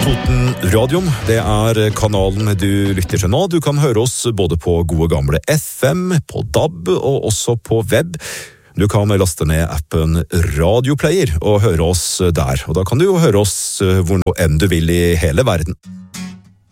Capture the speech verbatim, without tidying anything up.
Totenradioen, det er kanalen du lytter til nå. Du kan høre oss både på gode gamle F M, på D A B og også på web. Du kan laste ned appen Radioplayer og høre oss der. Og da kan du jo høre oss hvor nå enn du vil i hele verden.